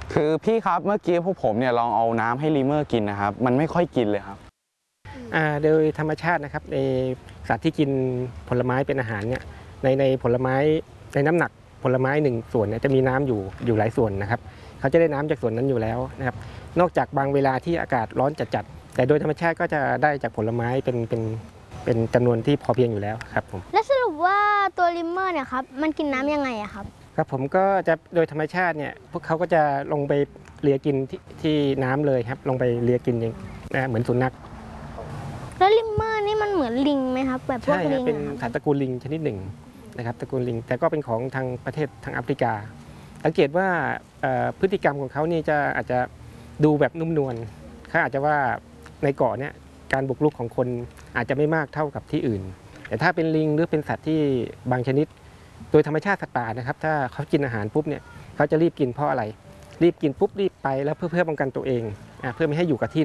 คือพี่ครับเมื่อกี้พวกผมเนี่ยลองเอาน้ำให้ลีเมอร์กินนะครับมันไม่ค่อยกินเลยครับโดยธรรมชาตินะครับในสัตว์ที่กินผลไม้เป็นอาหารเนี่ยในผลไม้ในน้ำหนักผลไม้1ส่วนเนี่ยจะมีน้ำอยู่หลายส่วนนะครับเขาจะได้น้ำจากส่วนนั้นอยู่แล้วนะครับนอกจากบางเวลาที่อากาศร้อนจัดๆแต่โดยธรรมชาติก็จะได้จากผลไม้เป็นจำนวนที่พอเพียงอยู่แล้วครับผมและสรุปว่าตัวลิมเมอร์เนี่ยครับมันกินน้ำยังไงอะครับครับผมก็จะโดยธรรมชาติเนี่ยพวกเขาก็จะลงไปเลียกินที่น้ำเลยครับลงไปเลียกินเองนะเหมือนสุนัขแล้วลิมเมอร์นี่มันเหมือนลิงไหมครับแบบพวกลิงเป็นสัตว์ตระกูลลิงชนิดหนึ่งนะครับตระกูลลิงแต่ก็เป็นของทางประเทศทางแอฟริกาสังเกตว่าพฤติกรรมของเขานี่อาจจะดูแบบนุ่มนวลเขาอาจจะว่าในเกาะเนี่ยการบุกรุกของคนอาจจะไม่มากเท่ากับที่อื่นแต่ถ้าเป็นลิงหรือเป็นสัตว์ที่บางชนิดโดยธรรมชาติสัตว์ป่านะครับถ้าเขากินอาหารปุ๊บเนี่ยเขาจะรีบกินเพราะอะไรรีบกินปุ๊บรีบไปแล้วเพื่อป้องกันตัวเองเพื่อไม่ให้อยู่กับที่